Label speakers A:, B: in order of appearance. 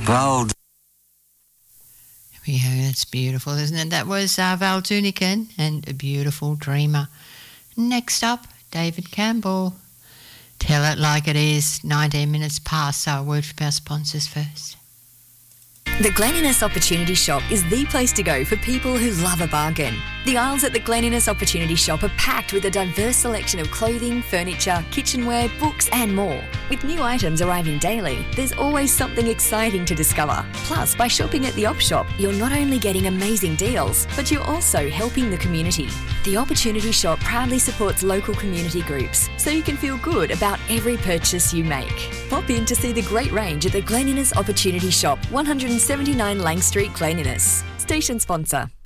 A: Val.
B: Yeah, it's beautiful, isn't it? That was Val Dunican and A Beautiful Dreamer. Next up, David Campbell. Tell It Like It Is, 19 minutes past, so a word from our sponsors first.
C: The Glen Innes Opportunity Shop is the place to go for people who love a bargain. The aisles at the Glen Innes Opportunity Shop are packed with a diverse selection of clothing, furniture, kitchenware, books and more. With new items arriving daily, there's always something exciting to discover. Plus, by shopping at the Op Shop, you're not only getting amazing deals, but you're also helping the community. The Opportunity Shop proudly supports local community groups, so you can feel good about every purchase you make. Pop in to see the great range at the Glen Innes Opportunity Shop, 179 Lang Street, Glen Innes. Station sponsor.